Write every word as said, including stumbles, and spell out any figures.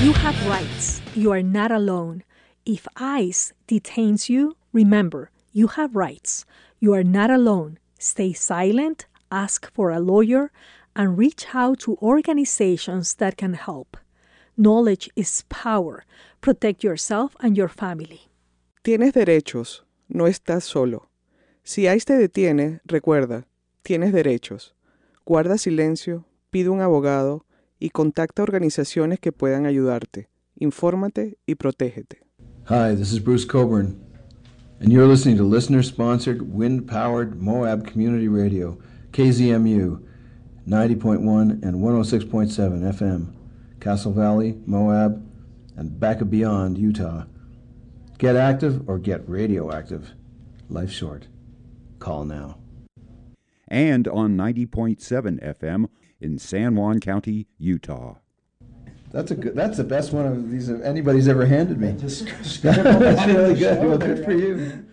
You have rights. You are not alone. If ICE detains you, remember, you have rights. You are not alone. Stay silent, ask for a lawyer, and reach out to organizations that can help. Knowledge is power. Protect yourself and your family. Tienes derechos, no estás solo. Si ICE te detiene, recuerda, tienes derechos. Guarda silencio, pide un abogado y contacta organizaciones que puedan ayudarte. Infórmate y protégete. Hi, this is Bruce Coburn, and you're listening to listener-sponsored, wind-powered Moab Community Radio, K Z M U, ninety point one and one oh six point seven F M, Castle Valley, Moab, and back and beyond, Utah. Get active or get radioactive. Life's short. Call now. And on ninety point seven F M in San Juan County, Utah. That's a good. That's the best one of these anybody's ever handed me. Just That's really good. Well, good for you.